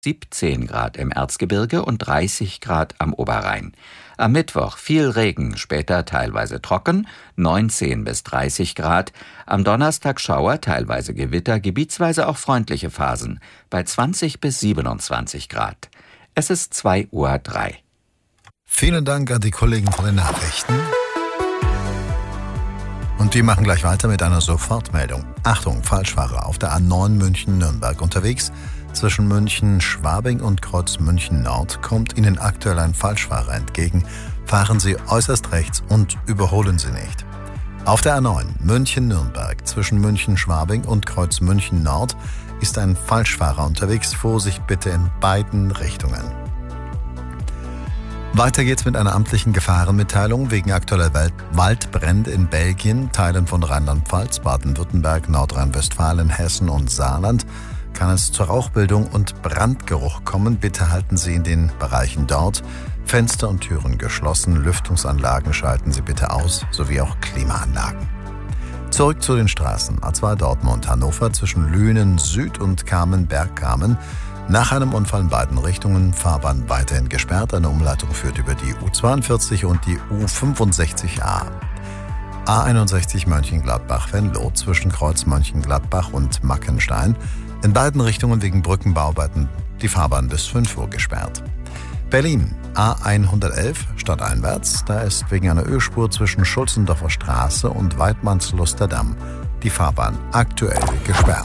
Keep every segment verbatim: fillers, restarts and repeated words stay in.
siebzehn Grad im Erzgebirge und dreißig Grad am Oberrhein. Am Mittwoch viel Regen, später teilweise trocken, neunzehn bis dreißig Grad. Am Donnerstag Schauer, teilweise Gewitter, gebietsweise auch freundliche Phasen, bei zwanzig bis siebenundzwanzig Grad. Es ist zwei Uhr drei. Vielen Dank an die Kollegen von den Nachrichten. Und wir machen gleich weiter mit einer Sofortmeldung. Achtung, Falschfahrer auf der A neun München-Nürnberg unterwegs. Zwischen München-Schwabing und Kreuz München-Nord kommt Ihnen aktuell ein Falschfahrer entgegen. Fahren Sie äußerst rechts und überholen Sie nicht. Auf der A neun München-Nürnberg zwischen München-Schwabing und Kreuz München-Nord ist ein Falschfahrer unterwegs. Vorsicht bitte in beiden Richtungen. Weiter geht's mit einer amtlichen Gefahrenmitteilung wegen aktueller Wald- Waldbrände in Belgien, Teilen von Rheinland-Pfalz, Baden-Württemberg, Nordrhein-Westfalen, Hessen und Saarland. Kann es zur Rauchbildung und Brandgeruch kommen. Bitte halten Sie in den Bereichen dort Fenster und Türen geschlossen, Lüftungsanlagen schalten Sie bitte aus, sowie auch Klimaanlagen. Zurück zu den Straßen. A zwei Dortmund-Hannover zwischen Lünen Süd und Kamen-Bergkamen. Nach einem Unfall in beiden Richtungen, Fahrbahn weiterhin gesperrt. Eine Umleitung führt über die U zweiundvierzig und die U fünfundsechzig a. A einundsechzig Mönchengladbach-Venlo zwischen Kreuz Mönchengladbach und Mackenstein. In beiden Richtungen wegen Brückenbauarbeiten die Fahrbahn bis fünf Uhr gesperrt. Berlin, A hundertelf stadteinwärts. Da ist wegen einer Ölspur zwischen Schulzendorfer Straße und Weidmannsluster Damm die Fahrbahn aktuell gesperrt.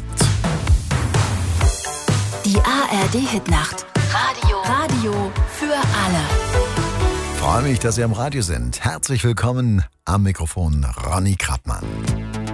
Die A R D-Hitnacht. Radio. Radio für alle. Ich freue mich, dass Sie am Radio sind. Herzlich willkommen am Mikrofon Ronny Krappmann.